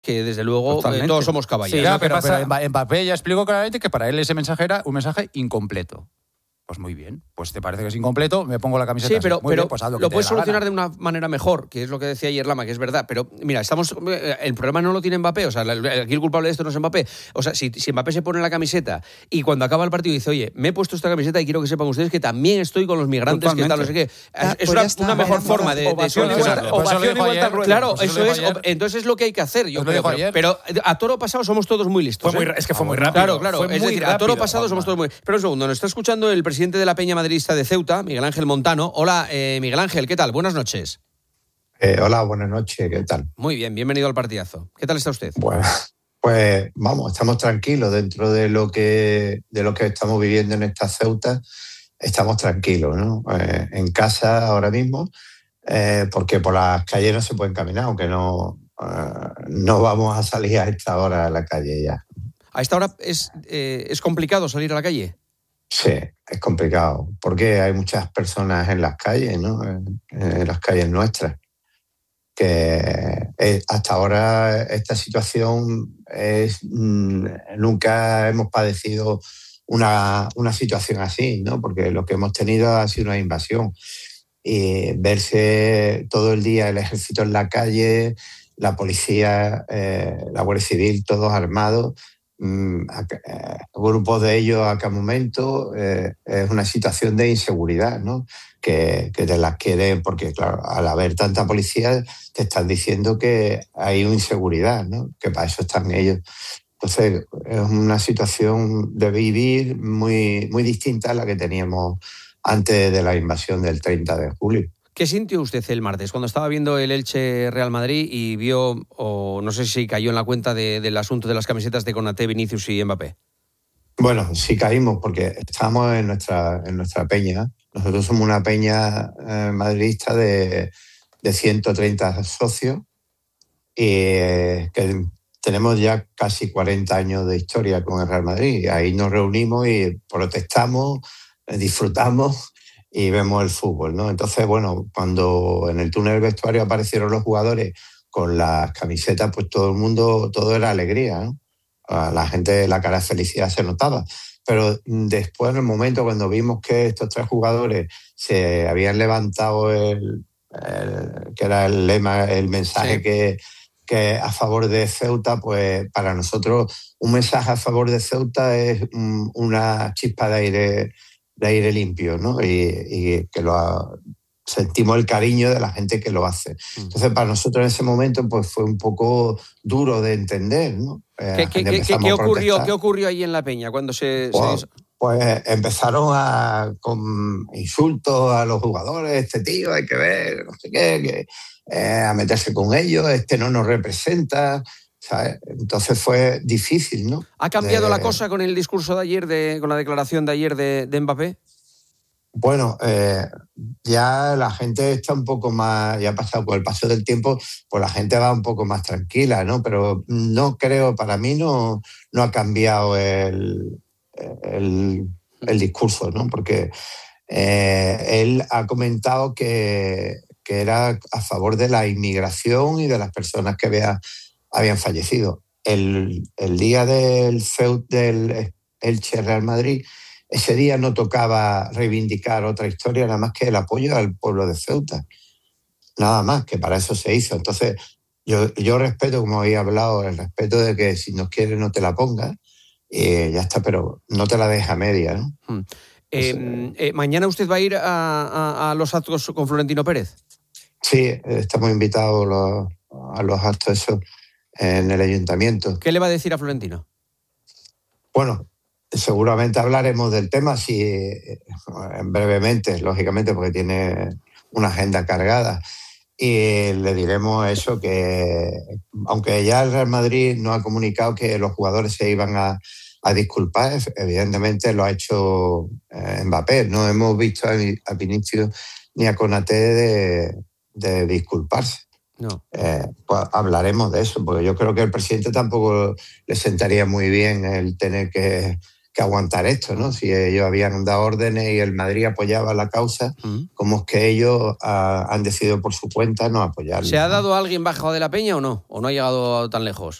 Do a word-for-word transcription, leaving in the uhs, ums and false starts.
que desde luego eh, todos somos caballeros. Sí, ya, pero, pero Mbappé ya explicó claramente que para él ese mensaje era un mensaje incompleto. Pues muy bien, pues te parece que es incompleto, me pongo la camiseta. Sí, pero, así. Muy pero bien, pues haz lo, lo que puedes te dé la solucionar gana. de una manera mejor, que es lo que decía ayer Lama, que es verdad. Pero mira, estamos el problema no lo tiene Mbappé, o sea, aquí el culpable de esto no es Mbappé. O sea, si, si Mbappé se pone la camiseta y cuando acaba el partido dice, oye, me he puesto esta camiseta y quiero que sepan ustedes que también estoy con los migrantes, que tal, no sé qué. Ah, es pues una, está, una mejor vaya, forma de, de solucionarlo. Ovación igual te rueda. Claro, Pues eso es. ayer. Entonces es lo que hay que hacer, yo Pues creo. Pero, pero a toro pasado somos todos muy listos. Fue muy, ¿eh? es que fue muy rápido. Claro, claro. Fue Es muy decir, rápido, a toro pasado Juanma. somos todos muy. Pero un segundo, nos está escuchando el presidente de la Peña Madridista de Ceuta, Miguel Ángel Montano. Hola, eh, Miguel Ángel, ¿qué tal? Buenas noches. Eh, hola, buenas noches, ¿qué tal? Muy bien, bienvenido al partidazo. ¿Qué tal está usted? Bueno, pues vamos, estamos tranquilos dentro de lo que de lo que estamos viviendo en esta Ceuta. Estamos tranquilos, ¿no? Eh, en casa ahora mismo, eh, porque por las calles no se pueden caminar, aunque no, eh, no vamos a salir a esta hora a la calle ya. ¿A esta hora es, eh, es complicado salir a la calle? Sí, es complicado, porque hay muchas personas en las calles, ¿no? En, en las calles nuestras. Que eh, hasta ahora esta situación es, mmm, nunca hemos padecido una, una situación así, ¿no? Porque lo que hemos tenido ha sido una invasión. Y verse todo el día el ejército en la calle, la policía, eh, la Guardia Civil, todos armados, eh, grupos de ellos a cada momento, eh, es una situación de inseguridad, ¿no? Que, que te las quieren, porque claro, al haber tanta policía te están diciendo que hay inseguridad, ¿no? Que para eso están ellos. Entonces es una situación de vivir muy, muy distinta a la que teníamos antes de la invasión del treinta de julio. ¿Qué sintió usted el martes cuando estaba viendo el Elche Real Madrid y vio, o no sé si cayó en la cuenta de, del asunto de las camisetas de Konaté, Vinicius y Mbappé? Bueno, sí caímos porque estábamos en nuestra, en nuestra peña. Nosotros somos una peña eh, madridista de, de ciento treinta socios y eh, que tenemos ya casi cuarenta años de historia con el Real Madrid. Ahí nos reunimos y protestamos, eh, disfrutamos y vemos el fútbol, ¿no? Entonces, bueno, cuando en el túnel del vestuario aparecieron los jugadores con las camisetas, pues todo el mundo, todo era alegría, ¿no? A la gente la cara de felicidad se notaba. Pero después, en el momento cuando vimos que estos tres jugadores se habían levantado el, el que era el lema, el mensaje sí. que, que a favor de Ceuta, pues para nosotros un mensaje a favor de Ceuta es un, una chispa de aire de aire limpio, ¿no? Y, y que lo ha, sentimos el cariño de la gente que lo hace. Entonces, para nosotros en ese momento pues fue un poco duro de entender, ¿no? ¿Qué, qué, qué, ¿qué, ocurrió, ¿Qué ocurrió ahí en la peña cuando se...? Pues, se... pues empezaron a, con insultos a los jugadores, este tío hay que ver, no sé qué, que, eh, a meterse con ellos, este no nos representa... ¿sabes? Entonces fue difícil, ¿no? ¿Ha cambiado de... la cosa con el discurso de ayer, de, con la declaración de ayer de, de Mbappé? Bueno, eh, ya la gente está un poco más, ya ha pasado con el paso del tiempo, pues la gente va un poco más tranquila, ¿no? Pero no creo, para mí no, no ha cambiado el, el, el discurso, ¿no? Porque eh, él ha comentado que, que era a favor de la inmigración y de las personas que vea habían fallecido. El, el día del Feud del Elche Real Madrid, ese día no tocaba reivindicar otra historia, nada más que el apoyo al pueblo de Ceuta. Nada más, que para eso se hizo. Entonces, yo, yo respeto, como había hablado, el respeto de que si no quieres no te la pongas, y ya está, pero no te la deja media, ¿no? Hmm. Eh, Entonces, eh, ¿Mañana usted va a ir a, a, a los actos con Florentino Pérez? Sí, estamos invitados los, a los actos esos en el ayuntamiento. ¿Qué le va a decir a Florentino? Bueno, seguramente hablaremos del tema, sí, brevemente, lógicamente, porque tiene una agenda cargada. Y le diremos eso, que aunque ya el Real Madrid no ha comunicado que los jugadores se iban a, a disculpar, evidentemente lo ha hecho eh, Mbappé. No hemos visto a, a Vinicius ni a Konaté de, de disculparse. No. Eh, pues hablaremos de eso, porque yo creo que al presidente tampoco le sentaría muy bien el tener que, que aguantar esto, ¿no? Si ellos habían dado órdenes y el Madrid apoyaba la causa, uh-huh. ¿cómo es que ellos uh, han decidido por su cuenta no apoyarlo? ¿Se ha ¿no? dado a alguien bajo de la peña o no? ¿O no ha llegado tan lejos?